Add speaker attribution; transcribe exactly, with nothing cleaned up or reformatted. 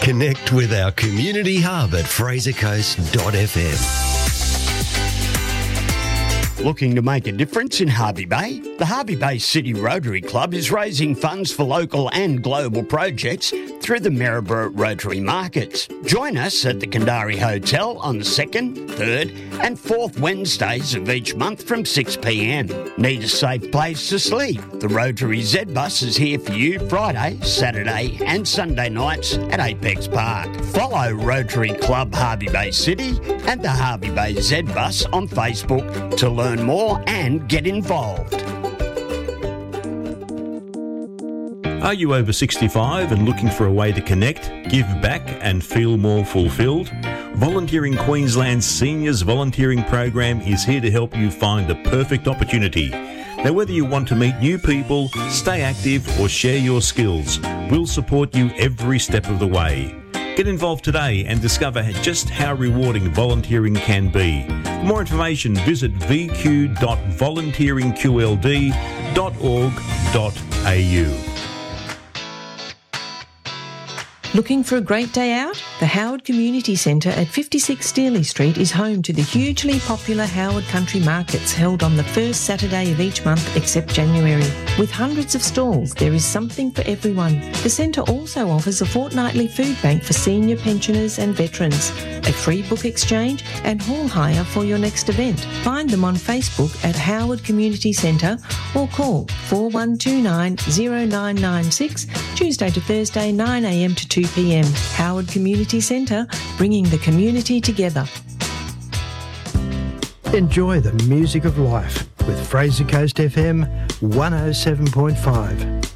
Speaker 1: Connect with our community hub at fraser coast dot f m.
Speaker 2: Looking to make a difference in Hervey Bay? The Hervey Bay City Rotary Club is raising funds for local and global projects through the Maryborough Rotary Markets. Join us at the Kandari Hotel on the second, third and fourth Wednesdays of each month from six p m. Need a safe place to sleep? The Rotary Z Bus is here for you Friday, Saturday and Sunday nights at Apex Park. Follow Rotary Club Hervey Bay City and the Hervey Bay Z Bus on Facebook to learn more and get involved.
Speaker 3: Are you over sixty-five and looking for a way to connect, give back and feel more fulfilled? Volunteering Queensland's Seniors Volunteering Program is here to help you find the perfect opportunity. Now, whether you want to meet new people, stay active or share your skills, we'll support you every step of the way. Get involved today and discover just how rewarding volunteering can be. For more information, visit v q dot volunteering q l d dot org dot a u.
Speaker 4: Looking for a great day out? The Howard Community Centre at fifty-six Stearley Street is home to the hugely popular Howard Country Markets held on the first Saturday of each month except January. With hundreds of stalls, there is something for everyone. The centre also offers a fortnightly food bank for senior pensioners and veterans, a free book exchange and hall hire for your next event. Find them on Facebook at Howard Community Centre or call four one two nine zero nine nine six, Tuesday to Thursday nine a m to two p m. Howard Community Centre, bringing the community together.
Speaker 5: Enjoy the music of life with Fraser Coast F M one oh seven point five.